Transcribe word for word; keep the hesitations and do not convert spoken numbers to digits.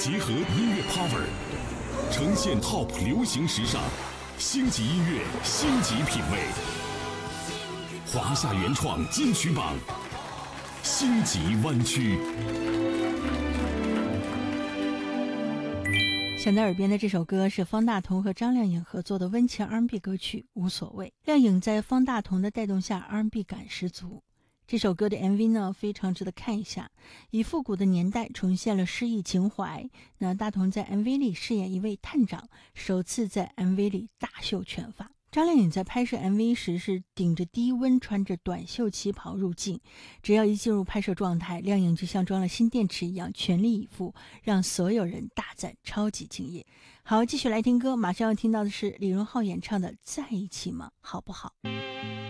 结合音乐 power， 呈现 Top 流行时尚，星级音乐，星级品味。华夏原创金曲榜，星级湾区。 响在耳边的这首歌是方大同和张靓颖合作的温情 R and B 歌曲《无所谓》。靓颖在方大同的带动下 R and B 感十足。这首歌的 M V 呢，非常值得看一下，以复古的年代重现了诗意情怀。那大同在 M V 里饰演一位探长，首次在 M V 里大秀拳法。张靓颖在拍摄 M V 时是顶着低温，穿着短袖旗袍入镜，只要一进入拍摄状态，靓颖就像装了新电池一样全力以赴，让所有人大赞超级敬业。好，继续来听歌，马上要听到的是李荣浩演唱的《在一起吗？好不好》。